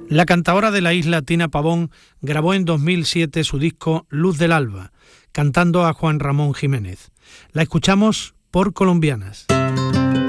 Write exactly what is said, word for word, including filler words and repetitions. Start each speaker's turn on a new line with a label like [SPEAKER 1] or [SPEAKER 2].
[SPEAKER 1] La cantaora de la isla, Tina Pavón, grabó en dos mil siete su disco Luz del Alba, cantando a Juan Ramón Jiménez. La escuchamos por Colombianas.